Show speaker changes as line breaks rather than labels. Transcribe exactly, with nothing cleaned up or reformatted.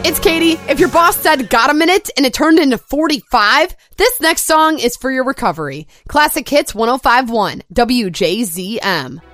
It's Katie. If your boss said got a minute and it turned into forty-five, this next song is for your recovery. Classic Hits one oh five point one, W J Z M.